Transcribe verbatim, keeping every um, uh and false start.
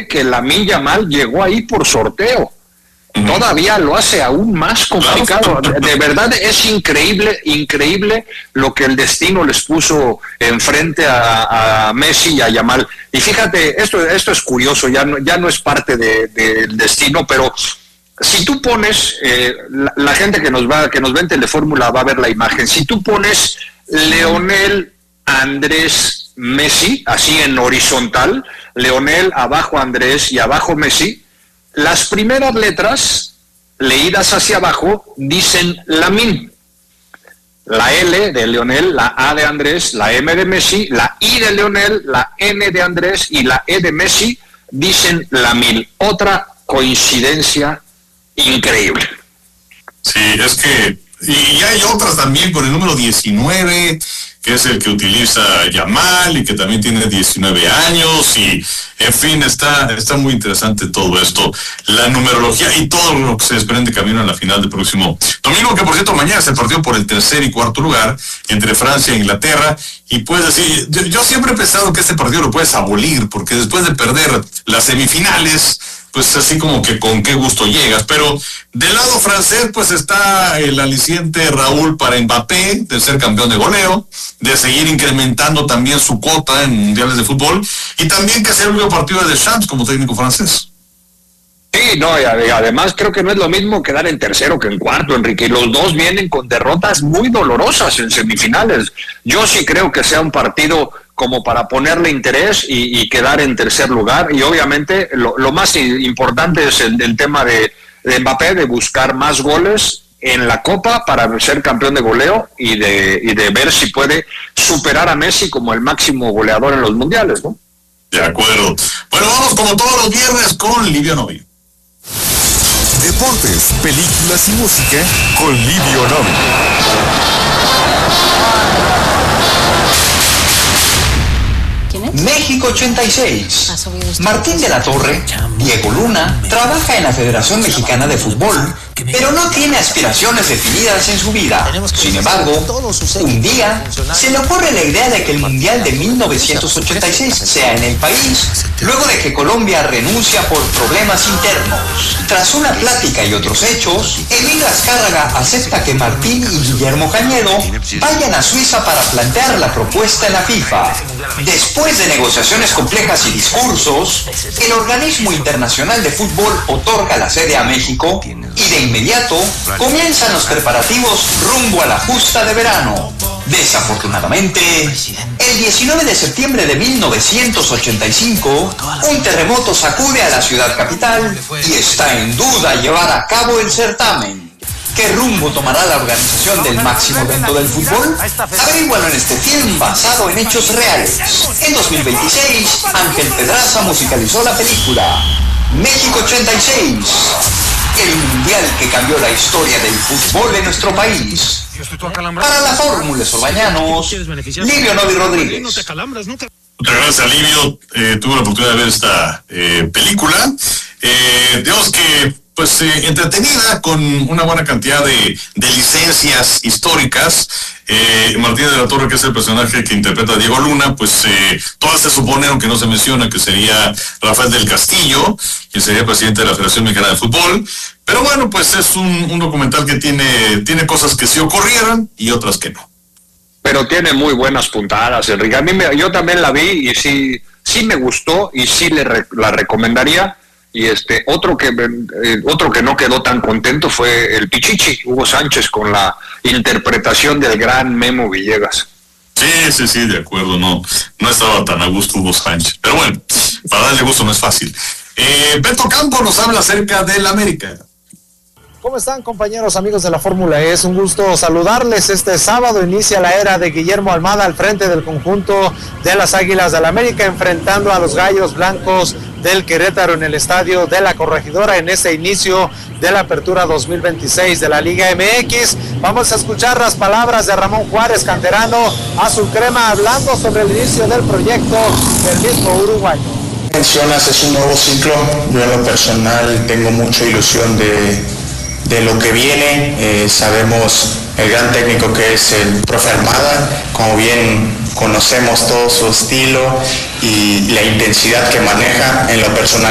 que Lamine Yamal llegó ahí por sorteo. Todavía lo hace aún más complicado. De, de verdad es increíble, increíble lo que el destino les puso enfrente a, a Messi y a Yamal. Y fíjate, esto, esto es curioso, ya no, ya no es parte de, de, del destino, pero si tú pones, eh, la, la gente que nos va, que nos ve en Telefórmula va a ver la imagen. Si tú pones Leonel Andrés Messi, así en horizontal, Leonel abajo Andrés y abajo Messi, las primeras letras, leídas hacia abajo, dicen Lamine. La L de Leonel, la A de Andrés, la M de Messi, la I de Leonel, la N de Andrés y la E de Messi dicen Lamine. Otra coincidencia increíble. Sí, es que, y hay otras también con el número diecinueve, que es el que utiliza Yamal y que también tiene diecinueve años, y en fin, está está muy interesante todo esto, la numerología y todo lo que se desprende camino a la final del próximo domingo, que por cierto mañana se partió por el tercer y cuarto lugar entre Francia e Inglaterra, y pues así, yo, yo siempre he pensado que este partido lo puedes abolir, porque después de perder las semifinales, pues así como que con qué gusto llegas, pero del lado francés pues está el aliciente Raúl para Mbappé de ser campeón de goleo, de seguir incrementando también su cuota en mundiales de fútbol, y también que sea el único partido de Deschamps como técnico francés. Sí, no, y además creo que no es lo mismo quedar en tercero que en cuarto, Enrique, y los dos vienen con derrotas muy dolorosas en semifinales. Yo sí creo que sea un partido como para ponerle interés y, y quedar en tercer lugar, y obviamente lo, lo más importante es el, el tema de, de Mbappé, de buscar más goles en la Copa para ser campeón de goleo y de, y de ver si puede superar a Messi como el máximo goleador en los mundiales, ¿no? De acuerdo. Bueno, vamos como todos los viernes con Livio Novi. Deportes, películas y música con Livio Novi. México ochenta y seis. Martín de la Torre, Diego Luna, trabaja en la Federación Mexicana de Fútbol, pero no tiene aspiraciones definidas en su vida. Sin embargo, un día se le ocurre la idea de que el Mundial de mil novecientos ochenta y seis sea en el país, luego de que Colombia renuncia por problemas internos. Tras una plática y otros hechos, Emilio Azcárraga acepta que Martín y Guillermo Cañedo vayan a Suiza para plantear la propuesta en la FIFA. Después de negociaciones complejas y discursos, el organismo internacional de fútbol otorga la sede a México y de inmediato comienzan los preparativos rumbo a la justa de verano. Desafortunadamente, el diecinueve de septiembre de mil novecientos ochenta y cinco, un terremoto sacude a la ciudad capital y está en duda llevar a cabo el certamen. ¿Qué rumbo tomará la organización del máximo evento del fútbol? Averígualo en este film basado en hechos reales. En dos mil veintiséis, Ángel Pedraza musicalizó la película México ochenta y seis, el mundial que cambió la historia del fútbol en nuestro país. Para la Fórmula Sorbañanos, Livio Novi Rodríguez. Muchas gracias, Livio. Eh, tuve la oportunidad de ver esta eh, película. Eh, digamos que pues eh, entretenida, con una buena cantidad de, de licencias históricas. Eh, Martín de la Torre, que es el personaje que interpreta a Diego Luna, pues eh, todas se supone, aunque no se menciona, que sería Rafael del Castillo, quien sería presidente de la Federación Mexicana de Fútbol. Pero bueno, pues es un, un documental que tiene, tiene cosas que sí ocurrieron y otras que no. Pero tiene muy buenas puntadas, Enrique. A mí me, yo también la vi y sí, sí me gustó y sí le re, la recomendaría. Y este otro que eh, otro que no quedó tan contento fue el Pichichi, Hugo Sánchez, con la interpretación del gran Memo Villegas. Sí, sí, sí, de acuerdo, no, no estaba tan a gusto Hugo Sánchez. Pero bueno, para darle gusto no es fácil. Eh, Beto Campo nos habla acerca del América. ¿Cómo están, compañeros, amigos de la Fórmula E? Es un gusto saludarles. Este sábado inicia la era de Guillermo Almada al frente del conjunto de las Águilas del América, enfrentando a los Gallos Blancos del Querétaro en el estadio de la Corregidora en este inicio de la apertura dos mil veintiséis de la Liga M X. Vamos a escuchar las palabras de Ramón Juárez, canterano azul crema, hablando sobre el inicio del proyecto del mismo uruguayo. Mencionas, es un nuevo ciclo. Yo en lo personal tengo mucha ilusión de, de lo que viene. Eh, sabemos el gran técnico que es el profe Almada, como bien conocemos todo su estilo y la intensidad que maneja. En lo personal